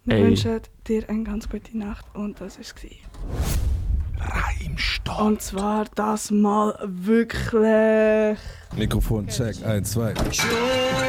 Wir Ey. wünschen dir eine ganz gute Nacht und das war es. Reimstock. Und zwar das mal wirklich. Mikrofon check, 1, 2.